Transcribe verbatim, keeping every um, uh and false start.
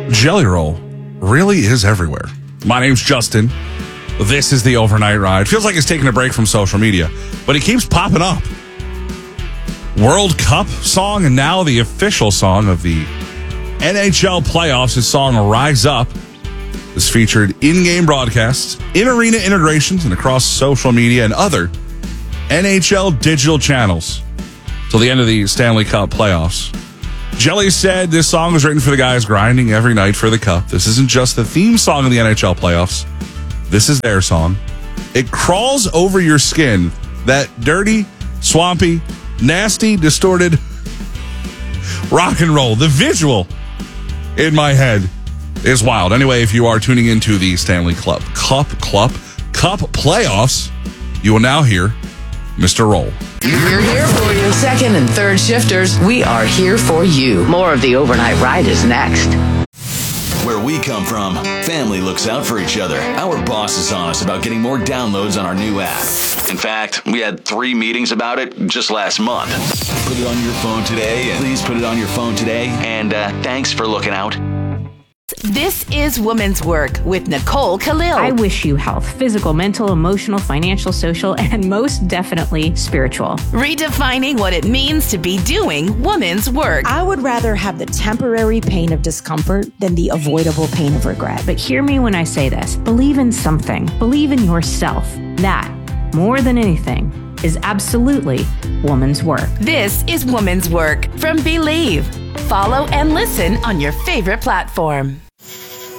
Jelly Roll really is everywhere. My name's Justin. This is the Overnight Ride. Feels like it's taking a break from social media, but it keeps popping up. World Cup song, and now the official song of the N H L playoffs. His song Rise Up is featured in-game broadcasts, in-arena integrations, and across social media and other N H L digital channels till the end of the Stanley Cup playoffs. Jelly said this song was written for the guys grinding every night for the cup. This isn't just the theme song of the N H L playoffs. This is their song. It crawls over your skin. That dirty, swampy, nasty, distorted rock and roll. The visual in my head is wild. Anyway, if you are tuning into the Stanley Cup Cup Cup Cup playoffs, you will now hear Mister Roll. We're here for you. Second and third shifters, we are here for you. More of the Overnight Ride is next. Where we come from, family looks out for each other. Our boss is on us about getting more downloads on our new app. In fact, we had three meetings about it just last month. Put it on your phone today, and please put it on your phone today. And uh, thanks for looking out. This is Women's Work with Nicole Khalil. I wish you health, physical, mental, emotional, financial, social, and most definitely spiritual. Redefining what it means to be doing women's work. I would rather have the temporary pain of discomfort than the avoidable pain of regret. But hear me when I say this. Believe in something. Believe in yourself. That, more than anything, is absolutely woman's work. This is Women's Work from Believe. Follow and listen on your favorite platform.